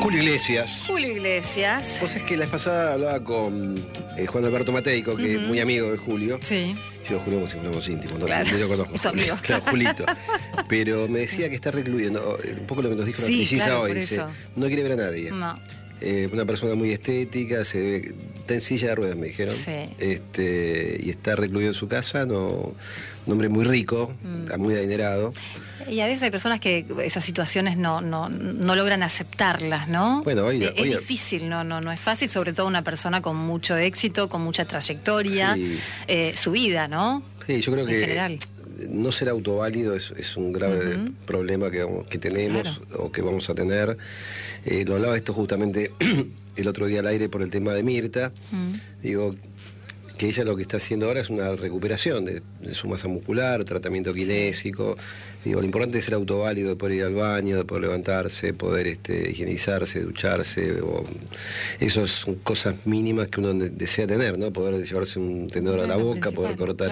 Julio Iglesias. Julio Iglesias. Vos es que la vez pasada hablaba con Juan Alberto Mateico, que es muy amigo de Julio. Sí. Digo, Julio como si fuéramos íntimos, no, Claro. yo lo conozco. Su amigo. Claro, Julito. Pero me decía que está recluido, ¿no? Un poco lo que nos dijo la Precisa claro, hoy. por Dice, eso. no quiere ver a nadie. No. Una persona muy estética, está en silla de ruedas, me dijeron. Sí. Y está recluido en su casa, un hombre muy rico, muy adinerado. Y a veces hay personas que esas situaciones no logran aceptarlas, ¿no? Bueno, hoy es difícil, no es fácil, sobre todo una persona con mucho éxito, con mucha trayectoria, Sí. Su vida, ¿no? Sí, yo creo En que general. no ser autoválido es un grave problema que tenemos, Claro. o que vamos a tener. Lo hablaba esto justamente el otro día al aire por el tema de Mirta. Digo, que ella lo que está haciendo ahora es una recuperación de su masa muscular, tratamiento kinésico. Digo, lo importante es ser autoválido, de poder ir al baño, de poder levantarse, de poder higienizarse, ducharse. Esas son cosas mínimas que uno desea tener, ¿no? Poder llevarse un tenedor a la boca, poder cortar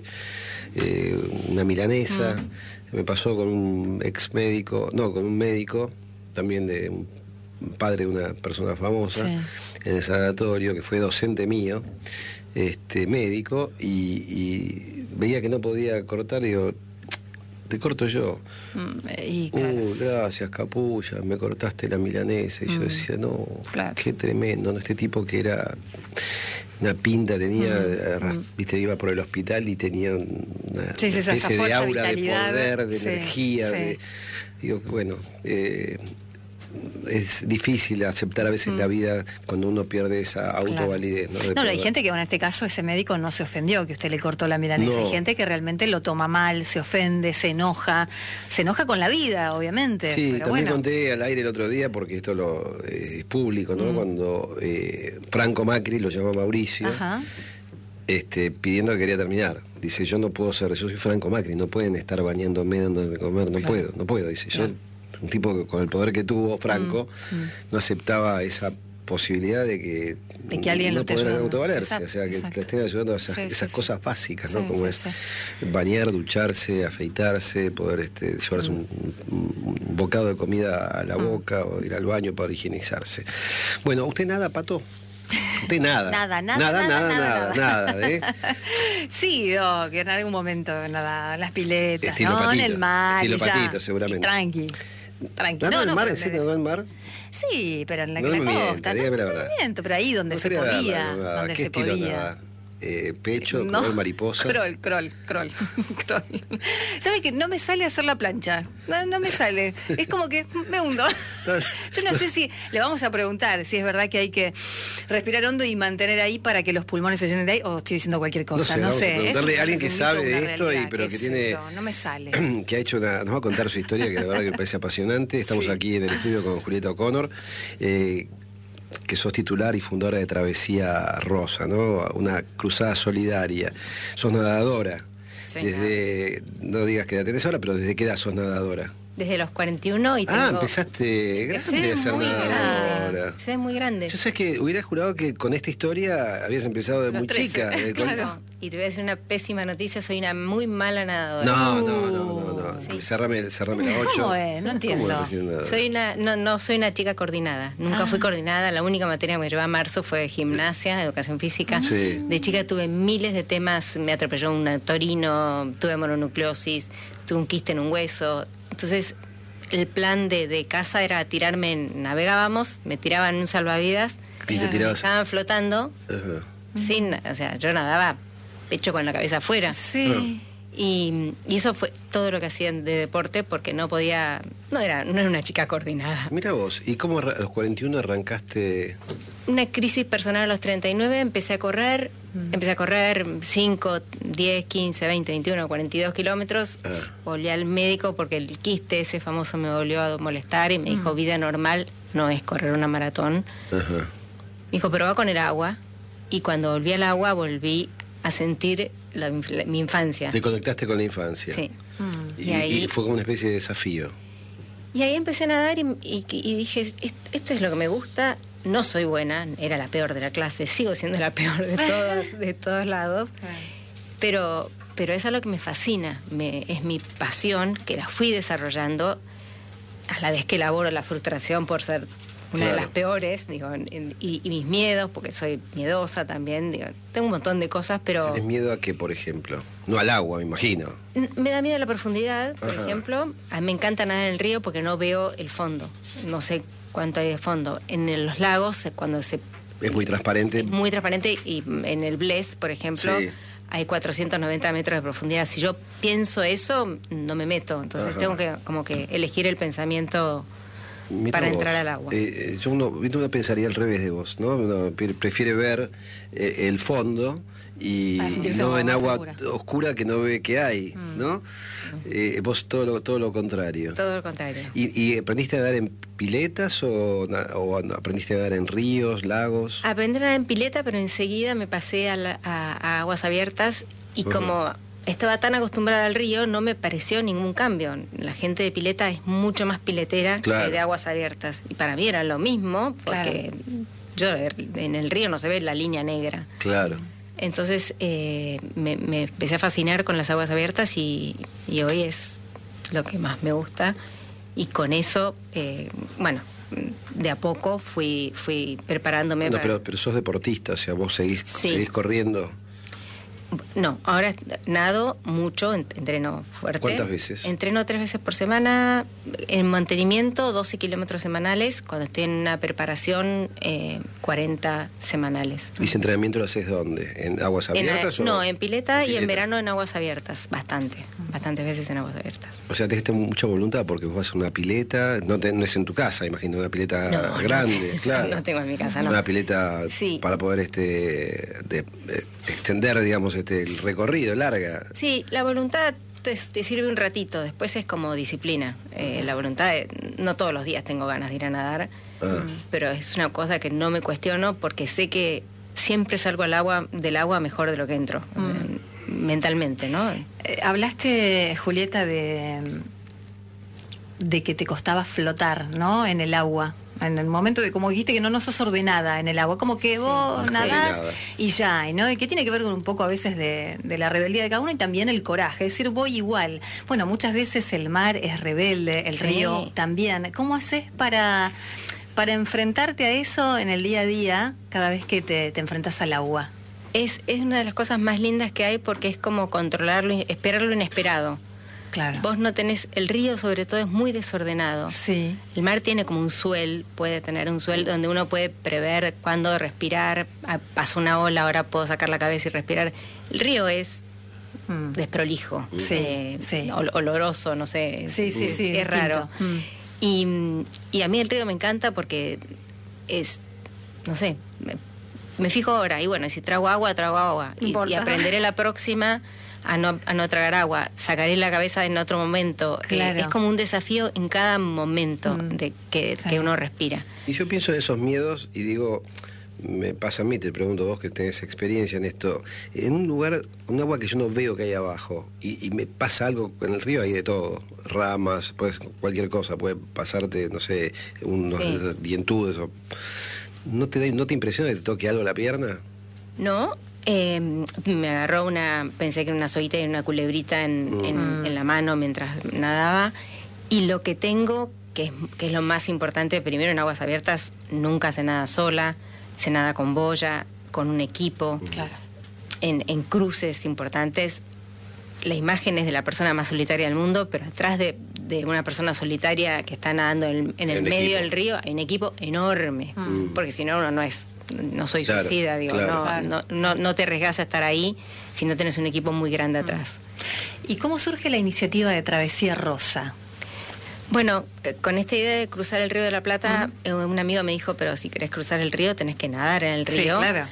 una milanesa. Me pasó con un con un médico, también de un padre de una persona famosa, en el sanatorio, que fue docente mío, médico, y veía que no podía cortar. Digo, te corto yo. Claro. Gracias, capulla, me cortaste la milanesa. Y yo decía, no, Claro. qué tremendo, ¿no? Este tipo que era una pinta, tenía, viste, iba por el hospital y tenía una esa especie de fuerza, aura, de vitalidad, poder, de energía. Digo, bueno, es difícil aceptar a veces la vida cuando uno pierde esa autovalidez. No, hay gente que, bueno, en este caso ese médico no se ofendió que usted le cortó la milanesa. No. Hay gente que realmente lo toma mal, se ofende, se enoja con la vida, obviamente. Sí, pero también bueno. conté al aire el otro día, porque esto es público, ¿no? Cuando Franco Macri lo llamó a Mauricio, Ajá. pidiendo que quería terminar. Dice, yo no puedo ser, yo soy Franco Macri, no pueden estar bañándome, dándome de comer, no puedo, dice. Claro. Yo, un tipo que con el poder que tuvo Franco, no aceptaba esa posibilidad de que alguien no lo esté poder ayudando. autovalerse, Exacto, o sea, que exacto. te estén ayudando a esas cosas básicas, ¿no? Como es bañar, ducharse, afeitarse, poder llevarse un bocado de comida a la boca, o ir al baño para higienizarse. Bueno, ¿usted nada, Pato? Usted nada. Nada, ¿eh? Sí, que en algún momento nada, en las piletas, Estilo ¿no? Patito, En el mar. estilo y ya. Patito, seguramente. Y tranqui. ¿Nadó en el mar? pero ¿En serio nadó en el mar? Sí, pero en la No me mienta, costa. dígame la verdad. Miento, pero ahí donde No se quería podía. verla, Donde ¿qué se estilo podía. nada? Pecho, crawl, mariposa. Crawl. ¿Sabe que no me sale hacer la plancha? No me sale. Es como que me hundo. Yo no sé si le vamos a preguntar si es verdad que hay que respirar hondo y mantener ahí para que los pulmones se llenen de aire, o estoy diciendo cualquier cosa. No vamos a sé. preguntarle a alguien que Es un sabe mito, de una esto, realidad, pero qué que sé tiene. yo, no me sale. Que ha hecho nos va a contar su historia, que la verdad que me parece apasionante. Estamos aquí en el estudio con Julieta O'Connor, que sos titular y fundadora de Travesía Rosa, ¿no? Una cruzada solidaria. Sos nadadora. No digas qué edad tenés ahora, pero ¿desde qué edad sos nadadora? Desde los 41 y tengo... Empezaste grande a ser nadadora. Empecé muy grande. Yo sé que hubiera jurado que con esta historia habías empezado de Los muy 13, chica. claro. Y te voy a decir una pésima noticia, soy una muy mala nadadora. No. Sí. Cerrame la 8. ¿Cómo es? No entiendo. No soy una chica coordinada. Nunca fui coordinada. La única materia que me llevaba a marzo fue gimnasia, educación física. Sí. De chica tuve miles de temas. Me atropelló un torino, tuve mononucleosis, tuve un quiste en un hueso. Entonces, el plan de casa era tirarme, navegábamos, me tiraban en un salvavidas, Y te tirabas. estaban flotando, o sea, yo nadaba pecho con la cabeza afuera. Sí. Y eso fue todo lo que hacía de deporte, porque no era una chica coordinada. Mira vos, ¿y cómo a los 41 arrancaste? Una crisis personal a los 39, empecé a correr 5, 10, 15, 20, 21, 42 kilómetros. Volví al médico porque el quiste ese famoso me volvió a molestar y me dijo, vida normal no es correr una maratón. Me dijo, pero va con el agua. Y cuando volví al agua, volví a sentir mi infancia. Te conectaste con la infancia. Sí. Y fue como una especie de desafío. Y ahí empecé a nadar y dije, esto es lo que me gusta. No soy buena, era la peor de la clase, sigo siendo la peor de todos lados, pero es algo que me fascina, es mi pasión, que la fui desarrollando a la vez que elaboro la frustración por ser una de las peores, digo, y mis miedos, porque soy miedosa también, digo, tengo un montón de cosas, pero... ¿Tienes miedo a qué, por ejemplo? No al agua, me imagino. Me da miedo la profundidad, por ejemplo. A mí me encanta nadar en el río porque no veo el fondo, no sé cuánto hay de fondo. En los lagos, cuando se... Es muy transparente. Muy transparente, y en el Blest, por ejemplo... Sí. Hay 490 metros de profundidad. Si yo pienso eso, no me meto. Entonces tengo que como que elegir el pensamiento para entrar al agua. Uno pensaría al revés de vos, ¿no? Uno prefiere ver el fondo y no en agua oscura que no ve que hay, ¿no? Vos todo lo contrario. Todo lo contrario. ¿Y aprendiste a nadar en piletas o aprendiste a nadar en ríos, lagos? Aprendí a nadar en pileta, pero enseguida me pasé a aguas abiertas y como estaba tan acostumbrada al río, no me pareció ningún cambio. La gente de pileta es mucho más piletera que de aguas abiertas. Y para mí era lo mismo, porque yo en el río no se ve la línea negra. Claro. Entonces me empecé a fascinar con las aguas abiertas y hoy es lo que más me gusta. Y con eso, de a poco fui preparándome. Pero sos deportista, o sea, vos seguís corriendo. No, ahora nado mucho, entreno fuerte. ¿Cuántas veces? Entreno 3 veces por semana. En mantenimiento, 12 kilómetros semanales. Cuando estoy en una preparación, 40 semanales. ¿Y ese entrenamiento lo haces dónde? ¿En aguas abiertas? No, en pileta y en verano en aguas abiertas. Bastantes veces en aguas abiertas. O sea, tenés que tener mucha voluntad porque vos vas a una pileta, no es en tu casa, imagino, una pileta grande, claro. No tengo en mi casa, no. Una pileta para poder extender, digamos, el recorrido, larga. Sí, la voluntad te sirve un ratito, después es como disciplina. La voluntad, no todos los días tengo ganas de ir a nadar, pero es una cosa que no me cuestiono porque sé que siempre salgo del agua mejor de lo que entro, mentalmente, ¿no? Hablaste, Julieta, de que te costaba flotar, ¿no? En el agua. En el momento de, como dijiste, que no sos ordenada en el agua, como que vos nadás y ya, ¿no? Y que tiene que ver con un poco a veces de la rebeldía de cada uno y también el coraje, es decir, voy igual. Bueno, muchas veces el mar es rebelde, el río también. ¿Cómo haces para enfrentarte a eso en el día a día cada vez que te enfrentas al agua? Es una de las cosas más lindas que hay porque es como controlarlo, esperar lo inesperado. Claro. Vos no tenés, el río sobre todo es muy desordenado. Sí. El mar tiene como un suel, puede tener un suel donde uno puede prever cuándo respirar. Pasó una ola, ahora puedo sacar la cabeza y respirar. El río es desprolijo, oloroso, no sé. Es raro. Y a mí el río me encanta porque es, no sé, me fijo ahora, y bueno, si trago agua. Y aprenderé la próxima a no tragar agua, sacaré la cabeza en otro momento. Claro. Es como un desafío en cada momento de que uno respira. Y yo pienso en esos miedos y digo, me pasa a mí, te pregunto vos que tenés experiencia en esto, en un lugar, un agua que yo no veo que hay abajo y me pasa algo en el río, hay de todo, ramas, pues cualquier cosa, puede pasarte, no sé, unos dientudes o... ¿No te impresiona que te toque algo la pierna? No, me agarró pensé que era una soguita y una culebrita en la mano mientras nadaba. Y lo que tengo, que es lo más importante, primero en aguas abiertas, nunca se nada sola, se nada con boya, con un equipo. Claro. En cruces importantes, la imagen es de la persona más solitaria del mundo, pero atrás de una persona solitaria que está nadando en el medio del río hay un equipo enorme, porque si no uno no soy suicida, digo, no te arriesgas a estar ahí si no tenés un equipo muy grande atrás. ¿Y cómo surge la iniciativa de Travesía Rosa? Bueno, con esta idea de cruzar el Río de la Plata, un amigo me dijo, pero si querés cruzar el río tenés que nadar en el río. Sí, claro.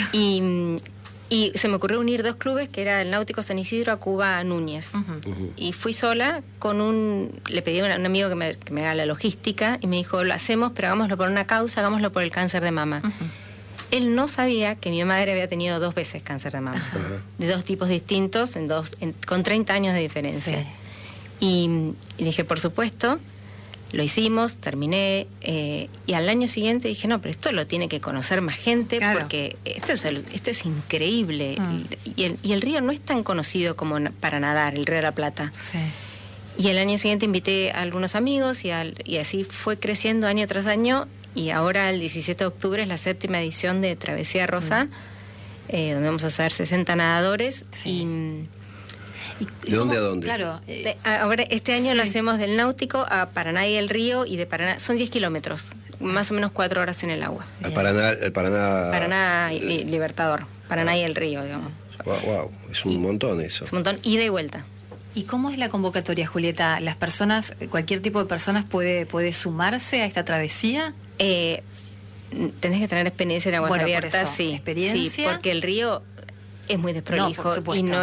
Y se me ocurrió unir 2 clubes, que era el Náutico San Isidro a Cuba Núñez. Y fui sola le pedí a un amigo que me haga la logística y me dijo, lo hacemos, pero hagámoslo por una causa, hagámoslo por el cáncer de mama. Él no sabía que mi madre había tenido 2 veces cáncer de mama, de 2 tipos distintos, con 30 años de diferencia. Sí. Y le dije, por supuesto, lo hicimos, terminé, y al año siguiente dije, no, pero esto lo tiene que conocer más gente, porque esto es increíble. Y el río no es tan conocido como para nadar, el Río de la Plata. Sí. Y el año siguiente invité a algunos amigos y así fue creciendo año tras año, Y ahora el 17 de octubre es la 7ª edición de Travesía Rosa, donde vamos a hacer 60 nadadores. Sí. ¿De dónde a dónde? Claro. Ahora este año lo hacemos del Náutico a Paraná y el Río, y de Paraná son 10 kilómetros, más o menos 4 horas en el agua. Paraná y Libertador, Paraná y el Río, digamos. Wow, es un montón eso. Es un montón, ida y vuelta. ¿Y cómo es la convocatoria, Julieta? ¿Las personas, cualquier tipo de personas puede sumarse a esta travesía? Tenés que tener experiencia en aguas abiertas, por eso, sí. ¿experiencia? Sí, porque el río es muy desprolijo, No, por supuesto. y no